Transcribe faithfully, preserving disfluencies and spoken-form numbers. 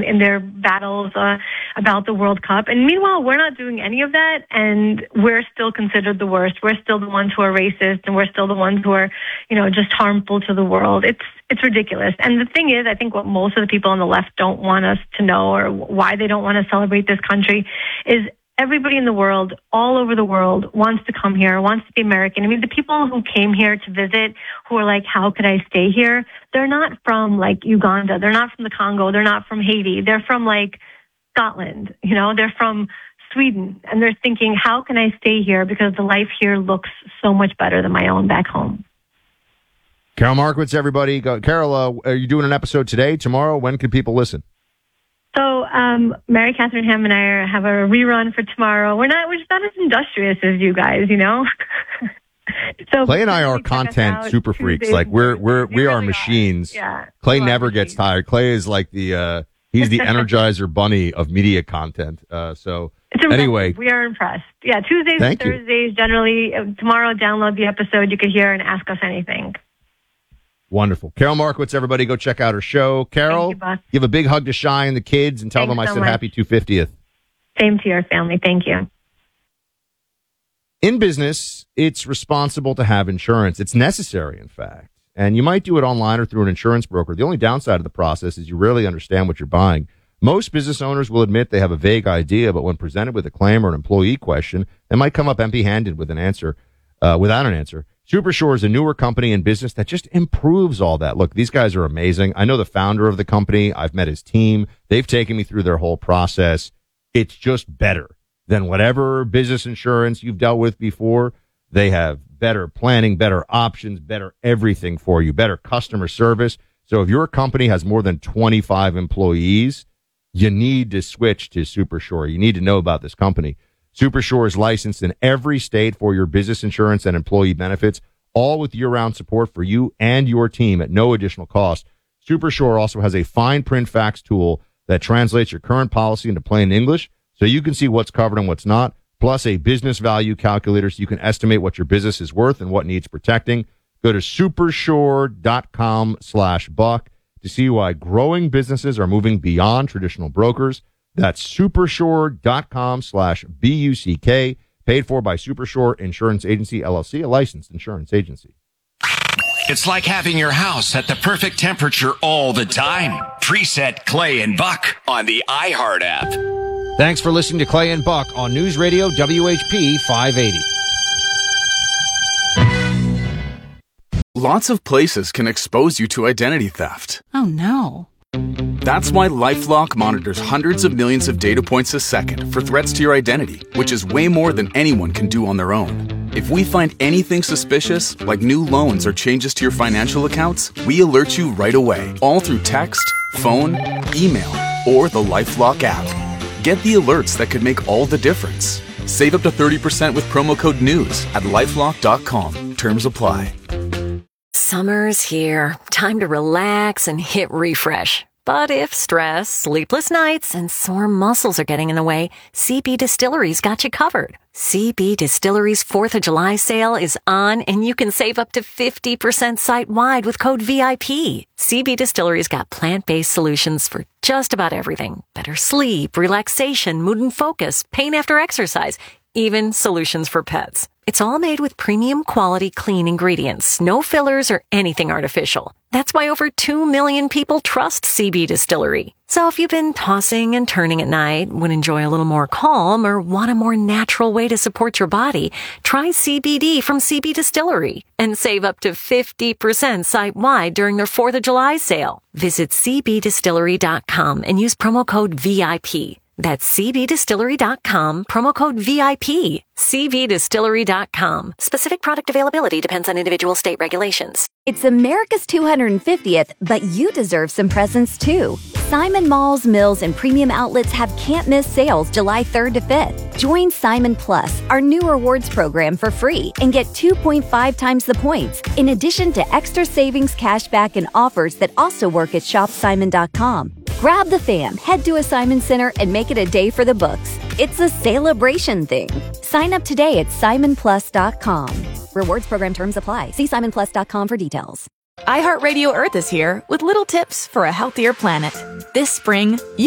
in their battles uh, about the World Cup. And meanwhile, we're not doing any of that, and we're still considered the worst. We're still the ones who are racist, and we're still the ones who are, you know, just harmful to the world. It's it's ridiculous. And the thing is, I think what most of the people on the left don't want us to know, or why they don't want to celebrate this country, is everybody in the world, all over the world, wants to come here, wants to be American. I mean, the people who came here to visit, who are like, how could I stay here? They're not from, like, Uganda. They're not from the Congo. They're not from Haiti. They're from, like, Scotland. You know, they're from Sweden. And they're thinking, how can I stay here? Because the life here looks so much better than my own back home. Carol Markowitz, everybody. Go. Carol, uh, are you doing an episode today, tomorrow? When can people listen? So, um, Mary Catherine Ham and I are, have a rerun for tomorrow. We're not, we're just not as industrious as you guys, you know? So Clay and I are content super freaks. Like we're, we're, we, we are really machines. Are. Yeah. Clay never gets tired. Clay is like the, uh, he's the Energizer bunny of media content. Uh, so anyway, we are impressed. Yeah. Tuesdays and Thursdays, you. generally. Uh, tomorrow, download the episode. You can hear and ask us anything. Wonderful. Carol Markowitz, everybody go check out her show. Carol, you, give a big hug to Shy and the kids and tell Thanks them I so said much. Happy two hundred fiftieth. Same to your family. Thank you. In business, it's responsible to have insurance. It's necessary, in fact. And you might do it online or through an insurance broker. The only downside of the process is you rarely understand what you're buying. Most business owners will admit they have a vague idea, but when presented with a claim or an employee question, they might come up empty-handed with an answer, uh, without an answer. Supersure is a newer company in business that just improves all that. Look, these guys are amazing. I know the founder of the company. I've met his team. They've taken me through their whole process. It's just better than whatever business insurance you've dealt with before. They have better planning, better options, better everything for you, better customer service. So if your company has more than twenty-five employees, you need to switch to Supersure. You need to know about this company. Supersure is licensed in every state for your business insurance and employee benefits, all with year-round support for you and your team at no additional cost. Supersure also has a fine print fax tool that translates your current policy into plain English so you can see what's covered and what's not, plus a business value calculator so you can estimate what your business is worth and what needs protecting. Go to supersure.com slash buck to see why growing businesses are moving beyond traditional brokers. That's supersure.com slash B-U-C-K, paid for by Supersure Insurance Agency, L L C, a licensed insurance agency. It's like having your house at the perfect temperature all the time. Preset Clay and Buck on the iHeart app. Thanks for listening to Clay and Buck on News Radio W H P five eighty. Lots of places can expose you to identity theft. Oh, no. That's why LifeLock monitors hundreds of millions of data points a second for threats to your identity, which is way more than anyone can do on their own. If we find anything suspicious, like new loans or changes to your financial accounts, we alert you right away, all through text, phone, email, or the LifeLock app. Get the alerts that could make all the difference. Save up to thirty percent with promo code NEWS at lifelock dot com. Terms apply. Summer's here. Time to relax and hit refresh. But if stress, sleepless nights, and sore muscles are getting in the way, C B Distillery's got you covered. C B Distillery's fourth of July sale is on, and you can save up to fifty percent site-wide with code V I P. C B Distillery's got plant-based solutions for just about everything. Better sleep, relaxation, mood and focus, pain after exercise, even solutions for pets. It's all made with premium quality clean ingredients, no fillers or anything artificial. That's why over two million people trust C B Distillery. So if you've been tossing and turning at night, would enjoy a little more calm, or want a more natural way to support your body, try C B D from C B Distillery and save up to fifty percent site-wide during their fourth of July sale. Visit c b distillery dot com and use promo code V I P. That's c b distillery dot com, promo code V I P. c b distillery dot com. Specific product availability depends on individual state regulations. It's America's two hundred fiftieth, but you deserve some presents too. Simon Malls, Mills, and premium outlets have can't-miss sales July third to fifth. Join Simon Plus, our new rewards program, for free and get two point five times the points, in addition to extra savings, cashback, and offers that also work at shop simon dot com. Grab the fam, head to a Simon Center, and make it a day for the books. It's a celebration thing. Sign up today at simon plus dot com. Rewards program terms apply. See simon plus dot com for details. iHeartRadio Earth is here with little tips for a healthier planet. This spring, you